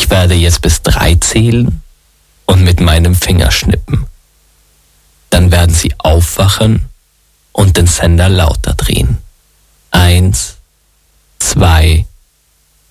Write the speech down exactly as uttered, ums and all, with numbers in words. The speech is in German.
Ich werde jetzt bis drei zählen und mit meinem Finger schnippen. Dann werden Sie aufwachen und den Sender lauter drehen. Eins, zwei,